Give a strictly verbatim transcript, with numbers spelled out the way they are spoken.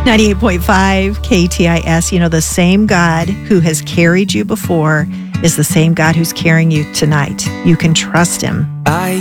ninety-eight point five K T I S. You know, the same God who has carried you before is the same God who's carrying you tonight. You can trust him. I